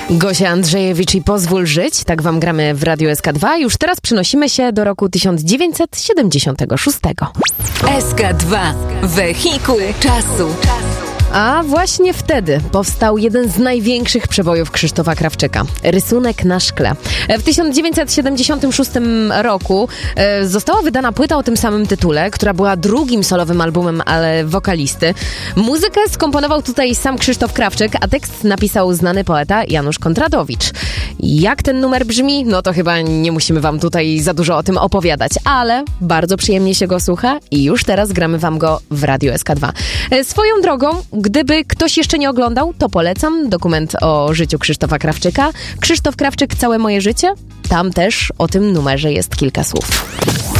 Gosia Andrzejewicz i Pozwól żyć, tak wam gramy w Radiu SK2. Już teraz przenosimy się do roku 1976. SK2. Wehikuł czasu. A właśnie wtedy powstał jeden z największych przebojów Krzysztofa Krawczyka. Rysunek na szkle. W 1976 roku została wydana płyta o tym samym tytule, która była drugim solowym albumem, ale wokalisty. Muzykę skomponował tutaj sam Krzysztof Krawczyk, a tekst napisał znany poeta Janusz Kondratowicz. Jak ten numer brzmi? No to chyba nie musimy wam tutaj za dużo o tym opowiadać, ale bardzo przyjemnie się go słucha i już teraz gramy wam go w Radiu SK2. Swoją drogą, gdyby ktoś jeszcze nie oglądał, to polecam dokument o życiu Krzysztofa Krawczyka. Krzysztof Krawczyk, Całe moje życie. Tam też o tym numerze jest kilka słów.